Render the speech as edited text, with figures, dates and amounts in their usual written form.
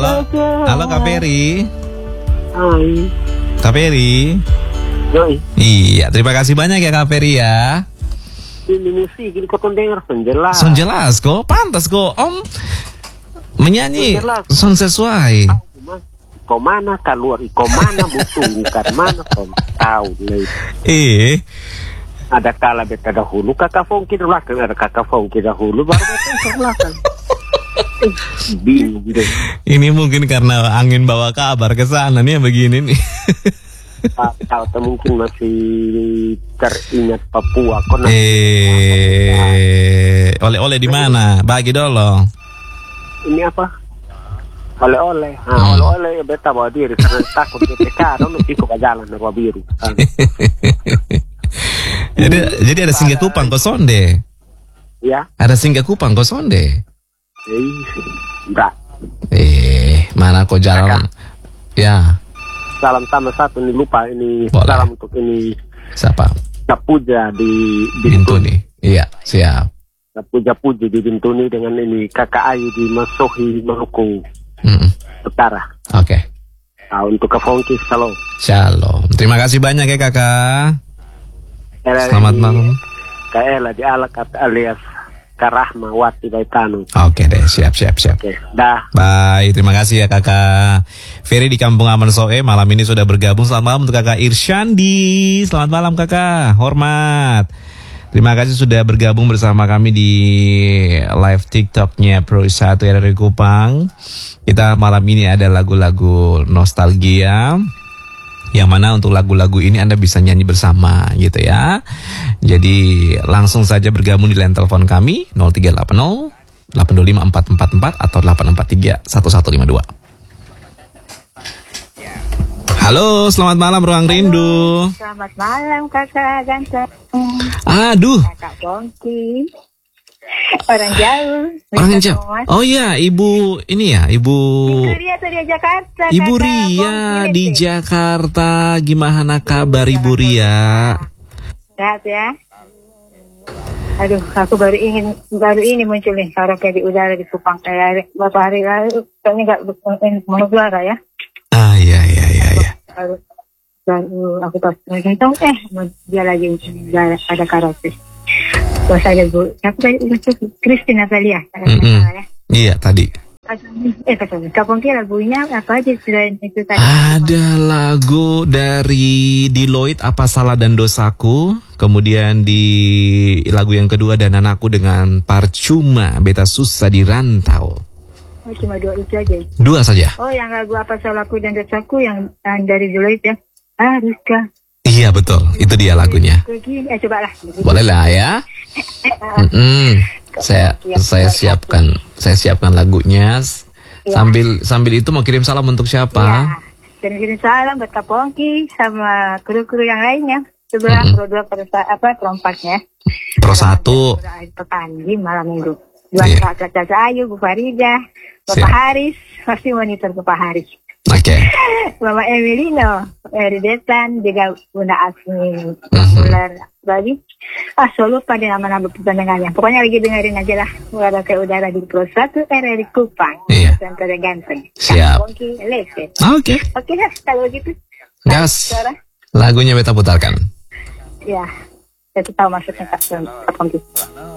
Halo, halo Kak Peri. Hai. Kak Peri. Yoi. Iya, terima kasih banyak ya Kak Peri ya. Ini musik, ini kau dengar son jelas. Son jelas kok, pantas kok Om menyanyi son sesuai. Kau mana keluar, kau mana butuh, bukan mana kau tahu nih. Ada kala beta dahulu, kakak Fongki di belakang, ada kakak Fongki dahulu, baru beta di belakang. Bingung deh. Ini mungkin karena angin bawa kabar ke sana nih begini nih. Atau mungkin masih teringat Papua. Oleh-oleh di mana? Bagi dulu. Ini apa? Oleh-oleh. Oleh-oleh beta bawa diri karena takut PPK, dong ikut ke jalan bawa biru. Jadi ada singgah Kupang kok sonde. Ya. Ada singgah Kupang kok sonde. Enggak. Mana kok jalan? Ya. Salam sama satu nih, lupa ini. Boleh. Salam untuk ini. Siapa? Kapuja di Bintuni. Iya, siap. Kapuja di Bintuni dengan ini Kakak Ayu di Masohi Maluku Utara. Oke. Nah, untuk ke Fongki, shalom. Shalom. Terima kasih banyak ya kakak. Selamat malam. Kak Ella di Alak alias Karahma Wati Baitanu. Oke deh, siap. Oke, dah. Bye, terima kasih ya kakak. Ferry di Kampung Aman Soe malam ini sudah bergabung. Selamat malam untuk kakak Irsyandi. Selamat malam kakak, hormat. Terima kasih sudah bergabung bersama kami di live TikToknya Pro 1 RRI Kupang. Kita malam ini ada lagu-lagu nostalgia, yang mana untuk lagu-lagu ini Anda bisa nyanyi bersama gitu ya. Jadi langsung saja bergabung di line telepon kami 0380 825 444 atau 843 1152. Halo, selamat malam Ruang Rindu. Selamat malam kakak ganteng. Aduh. Kakak Fongki. Orang jauh. Orang jauh. Oh iya, ibu ini ya, ibu Ria tuh di Jakarta. Ibu Ria di Jakarta. Gimana kabar Ibu Ria? Sehat ya. Aduh, aku baru ini muncul nih karaoke di udara di Kupang kayak beberapa hari lalu. Kayaknya nggak mau suara ya. Ah iya. Baru aku pas nonton dia lagi ada karaoke. Terus ada Bu, aku tadi Christina Natalia. Iya tadi. Kak Fongki lagunya apa aja selain itu tadi? Ada lagu dari Deloitte Apa Salah dan Dosaku. Kemudian di lagu yang kedua Dan Anakku dengan Parcuma Beta Susah di Rantau. Oh, cuma dua itu aja. Dua saja. Oh, yang lagu Apa Salahku dan Dosaku yang dari Deloitte ya. Haruskah? Iya betul, itu dia lagunya. Coba lah. Boleh lah ya. Saya siapkan lagunya. Ya. Sambil itu mau kirim salam untuk siapa? Ya. Kirim salam buat Kak Fongki sama kru-kru yang lainnya. Sebelah Pro 2 Pro 4-nya. Pro 1. Petani malam minggu. Buat Kak Caca Ayu, Bu Farida, Bapak Haris, pasti monitor Bapak Haris. Oke. Mama Emilino, Eridetan, juga Bunda Asmi, Bulan Bagi. So lupa di nama-nama pendengarnya. Pokoknya lagi dengerin aja lah. Suara ke udara di Pro 1 RRI Kupang. Iya. Center ganteng. Siap. Oke lah, kalau gitu. Gas. Lagunya beta putarkan. Ya, saya tahu maksudnya Kak Fongki.